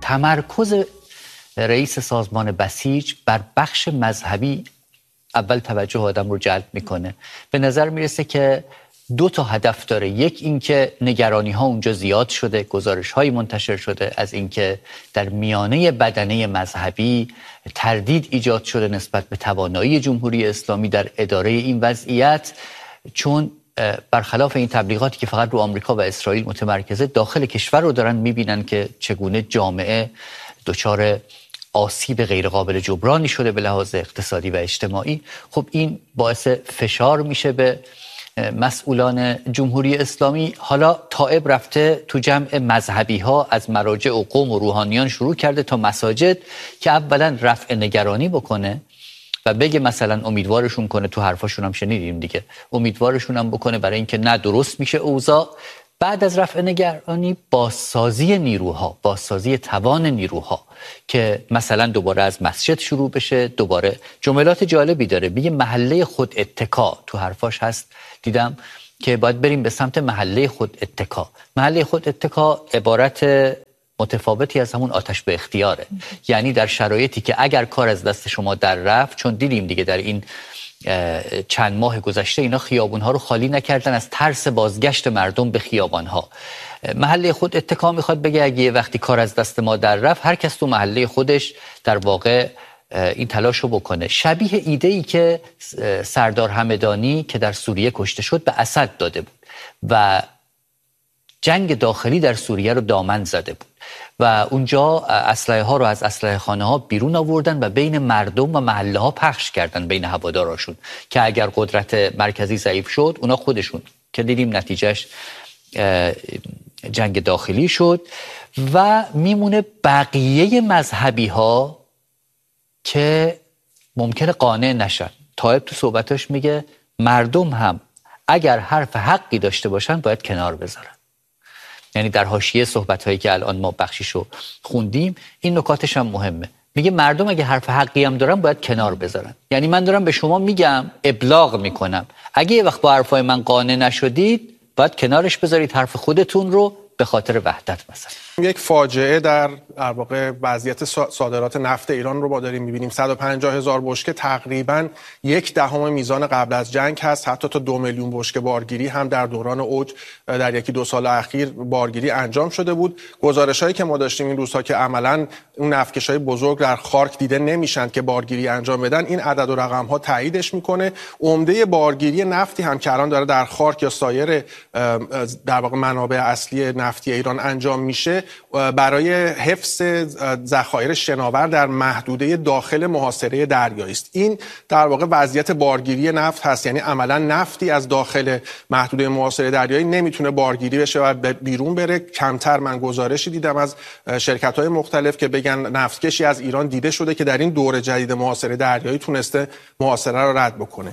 تمرکز رئیس سازمان بسیج بر بخش مذهبی اول توجه آدم رو جلب میکنه. به نظر میرسه که 2 تا هدف داره. یک اینکه نگرانی ها اونجا زیاد شده، گزارش هایی منتشر شده از اینکه در میانه بدنه مذهبی تردید ایجاد شده نسبت به توانایی جمهوری اسلامی در اداره این وضعیت، چون برخلاف این تبلیغاتی که فقط رو آمریکا و اسرائیل متمرکزه، داخل کشور رو دارن میبینن که چگونه جامعه دچار آسیب غیرقابل جبرانی شده به لحاظ اقتصادی و اجتماعی. خب این باعث فشار میشه به مسئولان جمهوری اسلامی. حالا تائب رفته تو جمع مذهبی ها، از مراجع و قوم و روحانیان شروع کرده تا مساجد که اولا رفع نگرانی بکنه و بگه مثلا امیدوارشون کنه، تو حرفاشون هم شنیدیم دیگه، امیدوارشون هم بکنه برای اینکه نه درست میشه اوضاع. بعد از رفع نگرانی بازسازی نیروها، بازسازی توان نیروها که مثلا دوباره از مسجد شروع بشه. دوباره جملات جالبی داره، میگه محله خود اتکا، تو حرفاش هست دیدم که باید بریم به سمت محله خود اتکا. محله خود اتکا عبارت متفاوتی از همون آتش به اختیاره. یعنی در شرایطی که اگر کار از دست شما در رفت، چون دیدیم دیگه در این چند ماه گذشته اینا خیابونها رو خالی نکردن از ترس بازگشت مردم به خیابانها. محله خود اتکا میخواد بگه اگه یه وقتی کار از دست ما در رفت، هر کس تو محله خودش در واقع این تلاش رو بکنه. شبیه ایده‌ای که سردار همدانی که در سوریه کشته شد به اسد داده بود و جنگ داخلی در سوریه رو دامن زده بود و اونجا اسلحه ها رو از اسلحه خانه ها بیرون آوردن و بین مردم و محله ها پخش کردن، بین هواداراشون، که اگر قدرت مرکزی ضعیف شد اونا خودشون، که دیدیم نتیجهش جنگ داخلی شد. و میمونه بقیه مذهبی ها که ممکنه قانع نشن. طائب تو صحبتاش میگه مردم هم اگر حرف حقی داشته باشن باید کنار بذارن. یعنی در حاشیه صحبت‌هایی که الان ما بخشیشو خوندیم این نکاتش هم مهمه. میگه مردم اگه حرف حقی هم دارن باید کنار بذارن. یعنی من دارم به شما میگم، ابلاغ میکنم، اگه یه وقت با حرفای من قانع نشدید باید کنارش بذارید حرف خودتون رو به خاطر وحدت. مثلا یک فاجعه در واقع وضعیت صادرات نفت ایران رو ما داریم می‌بینیم. 150,000 بشکه، تقریباً 1/10 میزان قبل از جنگ هست. حتی تا 2 میلیون بشکه بارگیری هم در دوران اوج در 1-2 سال اخیر بارگیری انجام شده بود. گزارش‌هایی که ما داشتیم این روزها که عملاً اون نفتکش‌های بزرگ در خارک دیده نمیشن که بارگیری انجام بدن، این عدد و رقم‌ها تاییدش میکنه. عمده بارگیری نفتی هم که الان داره در خارک یا سایر در واقع منابع اصلی نفتی ایران انجام میشه، برای حفظ ذخایر شناور در محدوده داخل محاصره دریایی است. این در واقع وضعیت بارگیری نفت هست. یعنی عملا نفتی از داخل محدوده محاصره دریایی نمیتونه بارگیری بشه و بیرون بره. کمتر من گزارشی دیدم از شرکت‌های مختلف که بگن نفتکشی از ایران دیده شده که در این دور جدید محاصره دریایی تونسته محاصره رو رد بکنه.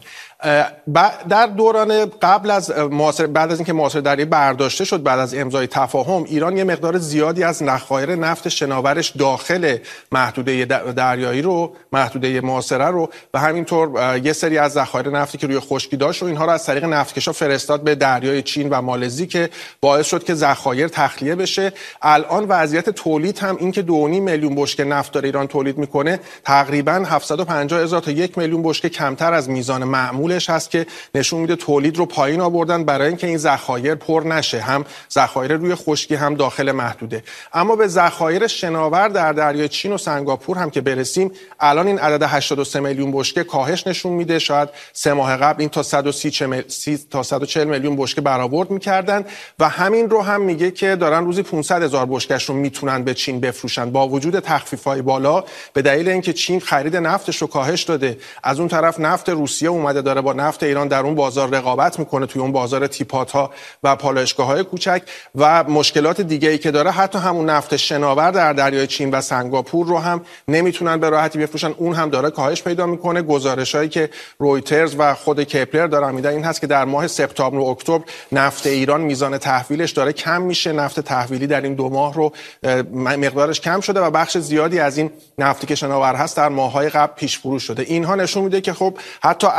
در دوران قبل از بعد از اینکه محاصره دریایی برداشته شد، بعد از امضای تفاهم، ایران یه مقدار زیادی از ذخایر نفت شناورش داخل محدوده دریایی رو، محدوده محاصره رو، و همینطور یه سری از ذخایر نفتی که روی خشکی داشت و اینها رو از طریق نفتکشا فرستاد به دریای چین و مالزی که باعث شد که ذخایر تخلیه بشه. الان وضعیت تولید هم این که 2.5 میلیون بشکه نفت داره ایران تولید میکنه، تقریبا 750,000 تا 1 میلیون بشکه کمتر از میزان معمولش هست که نشون میده تولید رو پایین آوردن برای اینکه این ذخایر پر نشه، هم ذخایر روی خشکی هم داخل محدوده. اما به ذخایر شناور در دریای چین و سنگاپور هم که برسیم، الان این عدد 83 میلیون بشکه کاهش نشون میده. شاید 3 ماه قبل این تا 130 تا 140 میلیون بشکه برآورد میکردن و همین رو هم میگه که دارن روزی 500,000 بشکه‌اش رو میتونن به چین بفروشن با وجود تخفیف‌های بالا، به دلیل اینکه چین خرید نفتش رو کاهش داده. از اون طرف نفت روسیه اومده داره با نفت ایران در اون بازار رقابت میکنه، توی اون بازار تیپات‌ها و پالایشگاه‌های کوچک، و مشکلات دیگه‌ای که داره، حتی همون نفت شناور در دریای چین و سنگاپور رو هم نمیتونن به راحتی بفروشن، اون هم داره کاهش پیدا میکنه. گزارش‌هایی که رویترز و خود کپلر دارن میدن این هست که در ماه سپتامبر و اکتبر نفت ایران میزان تحویلش داره کم میشه. نفت تحویلی در این 2 ماه رو مقدارش کم شده و بخش زیادی از این نفتی که شناور هست در ماه‌های قبل پیش فروش شده. اینها نشون میده که خب حتی از اون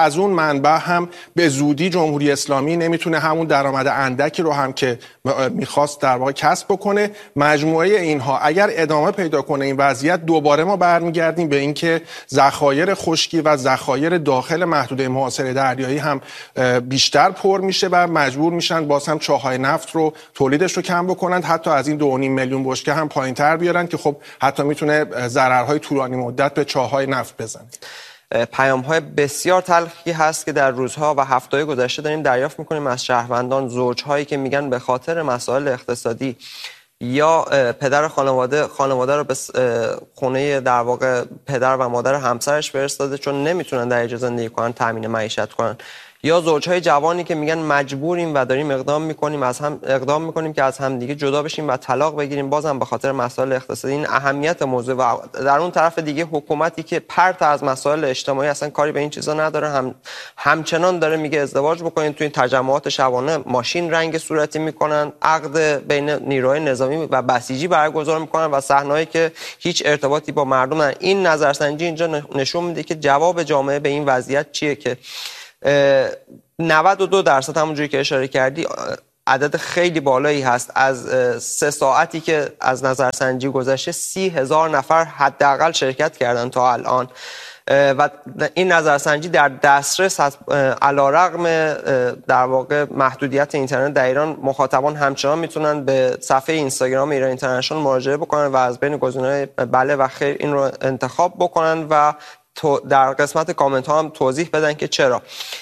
منبع هم به زودی جمهوری اسلامی نمیتونه همون درآمد اندکی رو هم که میخواست در واقع کسب بکنه. مجموعه اینها اگر ادامه پیدا کنه این وضعیت، دوباره ما برمیگردیم به اینکه ذخایر خشکی و ذخایر داخل محدوده محاصره دریایی هم بیشتر پر میشه و مجبور میشن باز هم چاهای نفت رو تولیدش رو کم بکنن، حتی از این 2.5 میلیون بشکه هم پایین‌تر بیارن که خب حتی میتونه ضررهای طولانی مدت به چاهای نفت بزنه. پیام‌های بسیار تلخی هست که در روزها و هفته‌های گذشته داریم دریافت می‌کنیم از شهروندان، زوج‌هایی که میگن به خاطر مسائل اقتصادی یا پدر خانواده رو به خونه در واقع پدر و مادر همسرش فرستاده چون نمیتونن در اینجا زندگی کنن، تامین معیشت کنن، یا زوجهای جوانی که میگن مجبوریم و داریم اقدام میکنیم که از هم دیگه جدا بشیم و طلاق بگیریم، بازم به خاطر مسائل اقتصادی. این اهمیت موضوع. و در اون طرف دیگه حکومتی که پرت از مسائل اجتماعی اصلا کاری به این چیزا نداره، همچنان داره میگه ازدواج بکنین، توی تجمعات شبانه ماشین رنگ صورتی میکنن، عقد بین نیروهای نظامی و بسیجی برگزار میکنن و صحنه‌ای که هیچ ارتباطی با مردم نداره. این نظرسنجی اینجا نشون میده که جواب جامعه به این وضعیت چیه که 92% همونجوری که اشاره کردی عدد خیلی بالایی هست. از 3 ساعتی که از نظرسنجی گذشته 30,000 نفر حداقل شرکت کردن تا الان و این نظرسنجی در دسترس هست. علیرغم در واقع محدودیت اینترنت در ایران، مخاطبان همچنان میتونن به صفحه اینستاگرام ایران اینترنشنال مراجعه بکنن و از بین گزینه‌های بله و خیر این رو انتخاب بکنن و در قسمت کامنت ها هم توضیح بدن که چرا.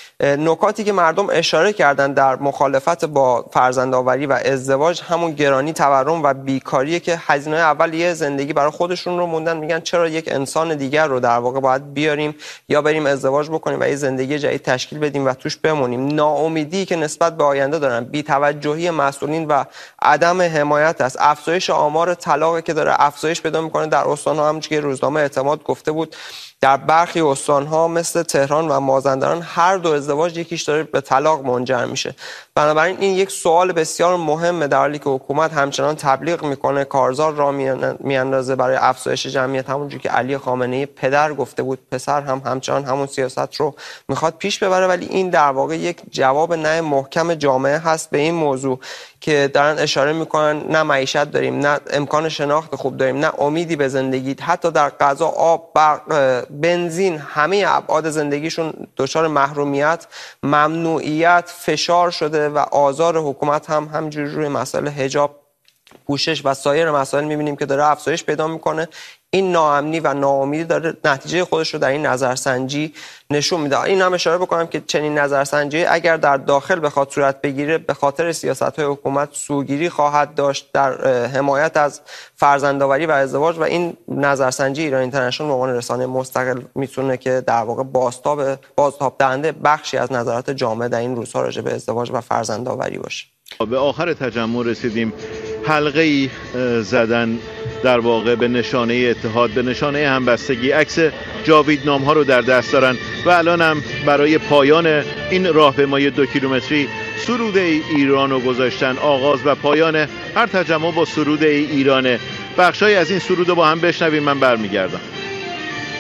نکاتی که مردم اشاره کردن در مخالفت با فرزندآوری و ازدواج همون گرانی، تورم و بیکاریه که هزینه اول یه زندگی برای خودشون رو موندن، میگن چرا یک انسان دیگر رو در واقع باید بیاریم یا بریم ازدواج بکنیم و یه زندگی جدید تشکیل بدیم و توش بمونیم. ناامیدی که نسبت به آینده دارن، بی‌توجهی مسئولین و عدم حمایت است. افزایش آمار طلاقی که داره افزایش پیدا میکنه در استان‌ها، همونجوری که روزنامه اعتماد گفته بود در برخی استان‌ها مثل تهران و مازندران هر دو ازدواج یکیش داره به طلاق منجر میشه. بنابراین این یک سوال بسیار مهمه، در حالی که حکومت همچنان تبلیغ میکنه، کارزار را میاندازه برای افزایش جمعیت، همونجوری که علی خامنه‌ای پدر گفته بود، پسر هم همچنان همون سیاست رو میخواد پیش ببره. ولی این در واقع یک جواب نه محکم جامعه هست به این موضوع که دارن اشاره میکنن نه معیشت داریم، نه امکان شناخت خوب داریم، نه امیدی به زندگی. حتی در غذا، آب، برق، بنزین، همه ابعاد زندگیشون دچار محرومیت، ممنوعیت، فشار شده و آزار حکومت هم همینجوری روی مسائل حجاب، پوشش و سایر مسائل میبینیم که داره افزایش پیدا میکنه. این ناامنی و ناامیدی داره نتیجه خودش رو در این نظرسنجی نشون میده. این هم اشاره بکنم که چنین نظرسنجی اگر در داخل بخواد صورت بگیره، به خاطر سیاست‌های حکومت سوگیری خواهد داشت در حمایت از فرزندآوری و ازدواج و این نظرسنجی ایران اینترنشنال به عنوان رسانه مستقل میتونه که در واقع بازتاب دهنده بخشی از نظرات جامعه در این روزها راجع به ازدواج و فرزندآوری باشه. به آخر تجمع رسیدیم. حلقه‌ای زدن در واقع به نشانه اتحاد، به نشانه همبستگی. عکس جاویدنام ها رو در دست دارن و الان هم برای پایان این راهپیمایی 2 کیلومتری سرود ایران رو گذاشتن. آغاز و پایان هر تجمع با سرود ایرانه. بخشای از این سرود رو با هم بشنویم، من برمیگردم.